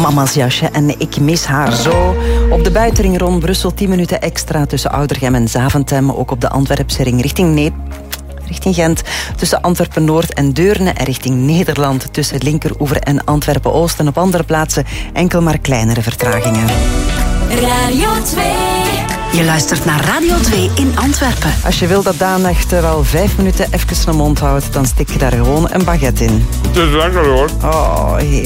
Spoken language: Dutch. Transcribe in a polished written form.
Mama's jasje en ik mis haar zo. Op de buitenring rond Brussel 10 minuten extra tussen Oudergem en Zaventem. Ook op de Antwerpse ring richting Gent, tussen Antwerpen-Noord en Deurne en richting Nederland, tussen Linkeroever en Antwerpen-Oost. En op andere plaatsen enkel maar kleinere vertragingen. Radio 2. Je luistert naar Radio 2 in Antwerpen. Als je wil dat Daan echt wel 5 minuten even zijn mond houdt, dan stik je daar gewoon een baguette in. Het is lekker hoor. Oh,